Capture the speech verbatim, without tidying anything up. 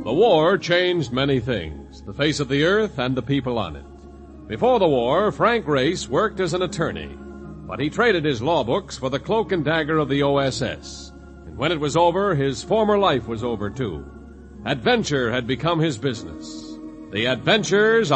The war changed many things, the face of the earth and the people on it. Before the war, Frank Race worked as an attorney, but he traded his law books for the cloak and dagger of the O S S. And when it was over, his former life was over, too. Adventure had become his business. The Adventures